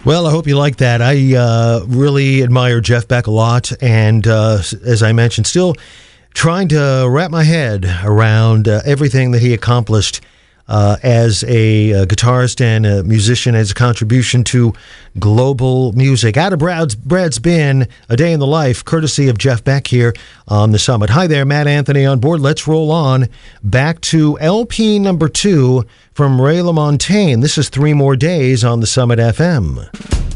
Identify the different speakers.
Speaker 1: Well, I hope you like that. I really admire Jeff Beck a lot, and as I mentioned, still trying to wrap my head around everything that he accomplished as a guitarist and a musician, as a contribution to global music. Out of Brad's Bin, a day in the life, courtesy of Jeff Beck here on the Summit. Hi there, Matt Anthony on board. Let's roll on back to LP number 2 from Ray LaMontagne. This is 3 More Days on the Summit FM.